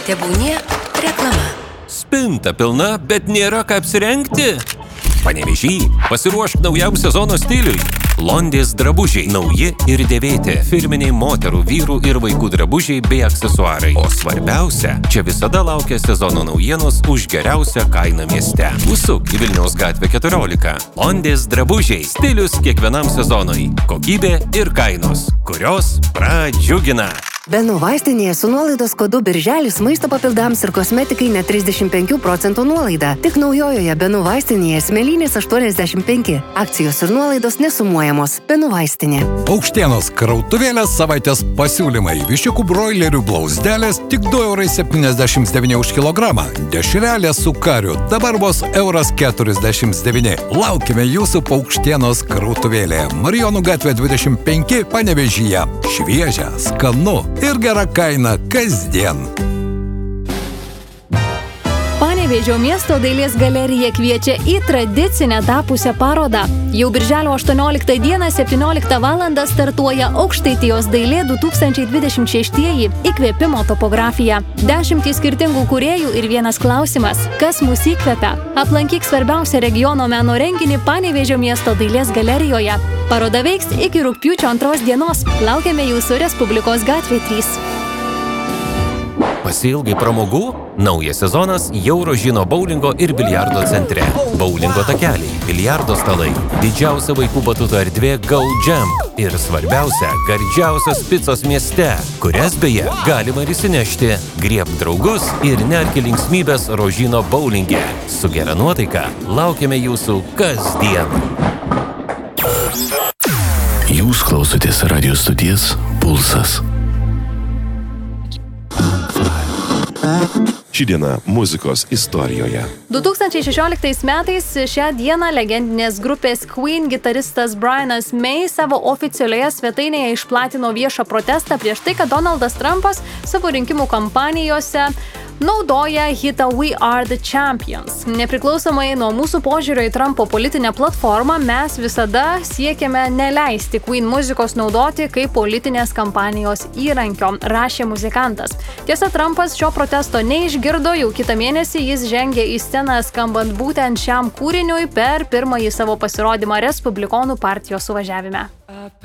Tebūnie reklama. Spinta pilna, bet nėra ką apsirengti? Panevėžy, pasiruošk naujam sezono stiliui. Londės drabužiai, nauji ir dėvėti. Firminiai moterų, vyrų ir vaikų drabužiai bei aksesuarai. O svarbiausia, čia visada laukia sezono naujienos už geriausią kainą mieste. Užsuk į Vilniaus gatvę 14. Londės drabužiai, stilius kiekvienam sezonui. Kokybė ir kainos, kurios pradžiugina. Benų vaistinėje su nuolaidos kodu Birželis maisto papildams ir kosmetikai net 35% nuolaida. Tik naujojoje Benų vaistinėje Smėlynės 85. Akcijos ir nuolaidos nesumuojamos. Benų vaistinė. Paukštienos krautuvėlės savaitės pasiūlymai. Viščiukų broilerių blauzdelės tik 2,79 € už kilogramą. Dešrelė su kariu dabar vos 1,49 €. Laukime jūsų Paukštienos krautuvėlėje. Marijonų gatvė 25 Panevėžyje. Šviežia, skanu ir gera kaina kasdien. Panevėžio miesto dailės galerija kviečia į tradicinę tapusią parodą. Jau birželio 18 dieną 17 val. Startuoja Aukštaitijos dailė 2026 įkvėpimo topografija. 10 skirtingų kūrėjų ir vienas klausimas – kas mus įkvepia? Aplankyk svarbiausią regiono meno renginį Panevėžio miesto dailės galerijoje. Paroda veiks iki rugpjūčio 2 dienos. Laukiame jūsų Respublikos gatvė 3. Pasiilgai pramogų? Naujas sezonas jau Rožino boulingo ir biliardo centre. Boulingo takeliai, biliardo stalai, didžiausia vaikų batuto erdvė Gold Jump ir svarbiausia, gardžiausios picos mieste, kurias beje galima ir įsinešti. Griebk draugus ir nerki linksmybės Rožino boulinge. Su gera nuotaika laukiame jūsų kasdien. Jūs klausotės radio stoties Pulsas. Ši diena muzikos istorijoje. 2016 metais šią dieną legendinės grupės Queen gitaristas Brianas May savo oficialioje svetainėje išplatino viešą protestą prieš tai, kad Donaldas Trumpas savo rinkimų kampanijose naudoja hitą We Are The Champions. Nepriklausomai nuo mūsų požiūrio į Trumpo politinę platformą, mes visada siekiame neleisti Queen muzikos naudoti kaip politinės kampanijos įrankio, rašė muzikantas. Tiesa, Trumpas šio protesto neišgirdo, jau kitą mėnesį jis žengė į sceną skambant būtent šiam kūriniui per pirmąjį savo pasirodymą Respublikonų partijos suvažiavime.